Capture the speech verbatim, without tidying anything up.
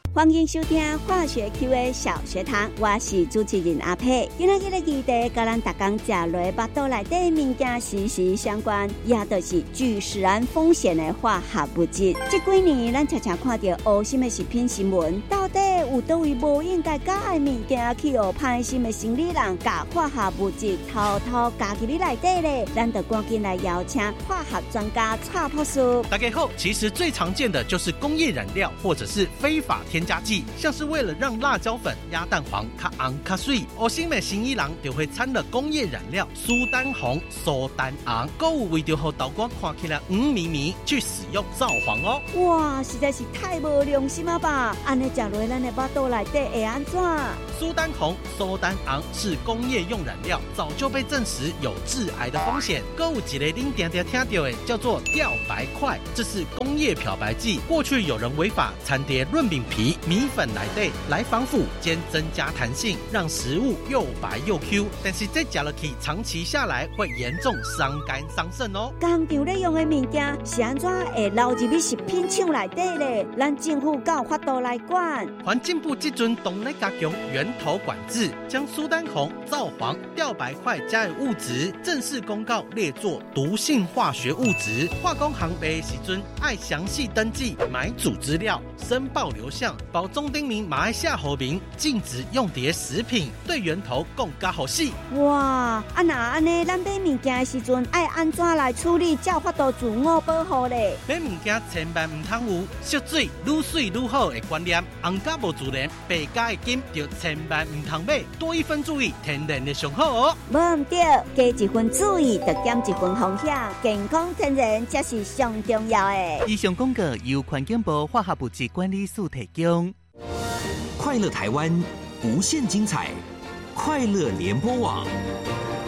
欢迎收听化学 Q A 小学堂，我是主持人阿佩。今仔日的议题，甲咱逐工食落腹肚内底物件息息相关，也就是具使然风险的化学物质。这几年，咱常常看到恶心的食品新闻，到底有倒位无应该加的物件，去互歹心的生理人加化学物质偷偷加进去内底咧？咱得赶紧来邀请化学专家蔡博士。 大家好，其实最常见的就是工业染料或者是非法添加剂，像是为了让辣椒粉、鸭蛋黄较红较水，恶心的生意人就会掺了工业染料苏丹红、苏丹红，还有为着让豆干看起来黄绵绵，去使用造黄哦。 哇，实在是太无良心了吧！安尼吃落咱的腹肚内底会安怎？ 苏丹红、苏丹红是工业用染料，早就被证实有致癌的风险。还有一个您常常听到的叫做吊白块，这是工业漂白剂。过去有人违法掺碟润饼皮、米粉内底来防腐兼增加弹性，让食物又白又 Q。但是这吃落去，长期下来会严重伤肝伤肾哦。 工厂咧用的物件是安怎会流入去食品厂内底咧？咱政府有法度来管。 环境部这阵动咧加强源头管制，将苏丹红、皂黄、吊白块加的物质正式公告列作毒性化学物质。化工行卖的时阵爱详细登记买主资料、申报流向，保中丁明马来西亚和民禁止用碟食品，对源头更加好细。 哇，啊那安尼，咱买物件的时阵爱安怎来处理，才有法度自我保护咧？ 买物件千万唔通有烧水愈水愈好的观念，红加无自然，白加的金就千万唔通买，多一分注意，天然的上好哦。 无唔对，加一分注意，就减一分风险。健康天然才是上重要的。 以上广告由环境部化学物质管理署提供。 快乐台湾，无限精彩，快乐联播网。